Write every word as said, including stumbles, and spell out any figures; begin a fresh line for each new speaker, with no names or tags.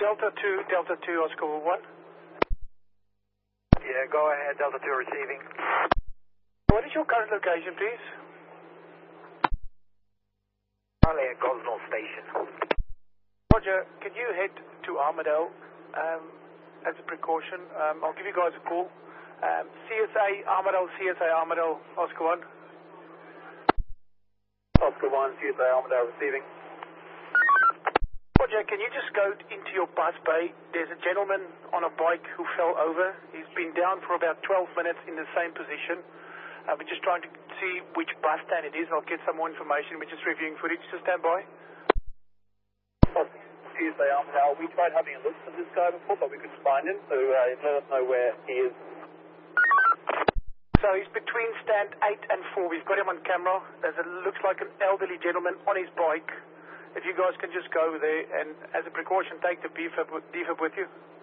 Delta two, Delta two, Oscar one.
Yeah, go ahead, Delta two receiving.
What is your current location, please?
Currently at Gosnell Station.
Roger, can you head to Armadale um, as a precaution? Um, I'll give you guys a call. Um, C S A Armadale, C S A Armadale, Oscar one.
Oscar one, C S A Armadale receiving.
Roger, can you just go into your bus bay? There's a gentleman on a bike who fell over. He's been down for about twelve minutes in the same position. Uh, we're just trying to see which bus stand it is. I'll get some more information. We're just reviewing footage. So stand by.
C S A Armadale, we tried having a look for this guy before, but we couldn't find him, so uh, let us know where he is.
So he's between stand eight and four. We've got him on camera. There's a, looks like an elderly gentleman on his bike. If you guys can just go there and, as a precaution, take the D F A B with you.